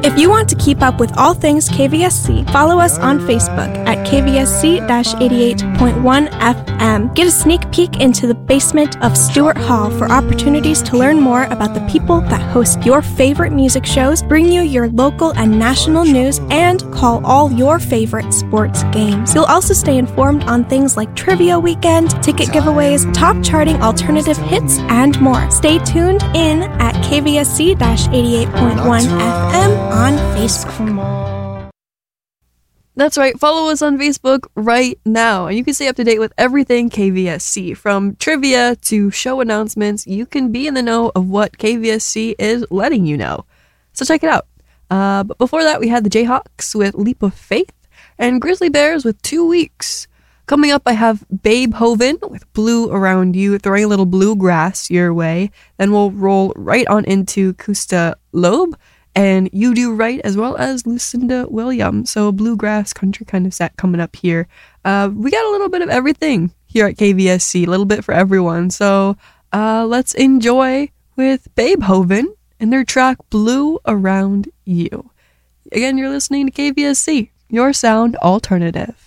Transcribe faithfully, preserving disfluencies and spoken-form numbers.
If you want to keep up with all things K V S C, follow us on Facebook at K V S C eighty-eight point one F M. Get a sneak peek into the basement of Stewart Hall for opportunities to learn more about the people that host your favorite music shows, bring you your local and national news, and call all your favorite sports games. You'll also stay informed on things like Trivia Weekend, ticket giveaways, top charting alternative hits, and more. Stay tuned in at K V S C eighty-eight point one F M on Facebook. That's right, follow us on Facebook right now, and you can stay up to date with everything K V S C, from trivia to show announcements. You can be in the know of what K V S C is letting you know. So check it out. Uh, but before that, we had the Jayhawks with Leap of Faith, and Grizzly Bears with Two Weeks. Coming up, I have Babe Hoven with Blue Around You, throwing a little bluegrass your way. Then we'll roll right on into Kusta Loeb and You Do Right, as well as Lucinda Williams. So a bluegrass country kind of set coming up here. Uh, we got a little bit of everything here at K V S C, a little bit for everyone. So uh, let's enjoy with Babe Hoven and their track Blue Around You. Again, you're listening to K V S C, your sound alternative.